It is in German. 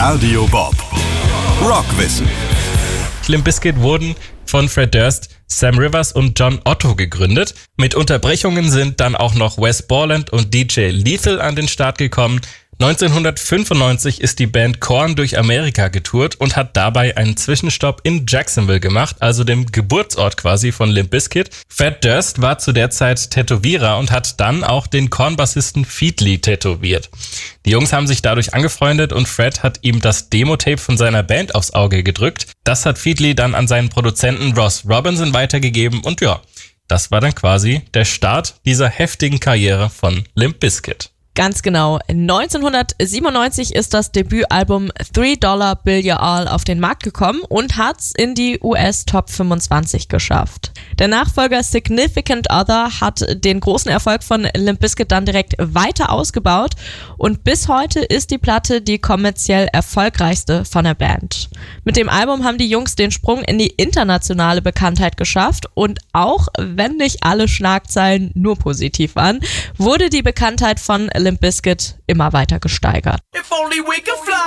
Radio Bob. Rockwissen. Limp Bizkit wurden von Fred Durst, Sam Rivers und John Otto gegründet. Mit Unterbrechungen sind dann auch noch Wes Borland und DJ Lethal an den Start gekommen. 1995 ist die Band Korn durch Amerika getourt und hat dabei einen Zwischenstopp in Jacksonville gemacht, also dem Geburtsort quasi von Limp Bizkit. Fred Durst war zu der Zeit Tätowierer und hat dann auch den Korn-Bassisten Feedly tätowiert. Die Jungs haben sich dadurch angefreundet und Fred hat ihm das Demo-Tape von seiner Band aufs Auge gedrückt. Das hat Feedly dann an seinen Produzenten Ross Robinson weitergegeben und ja, das war dann quasi der Start dieser heftigen Karriere von Limp Bizkit. Ganz genau. 1997 ist das Debütalbum $3 Bill You're All auf den Markt gekommen und hat's in die US Top 25 geschafft. Der Nachfolger Significant Other hat den großen Erfolg von Limp Bizkit dann direkt weiter ausgebaut und bis heute ist die Platte die kommerziell erfolgreichste von der Band. Mit dem Album haben die Jungs den Sprung in die internationale Bekanntheit geschafft und auch wenn nicht alle Schlagzeilen nur positiv waren, wurde die Bekanntheit von Limp Bizkit immer weiter gesteigert.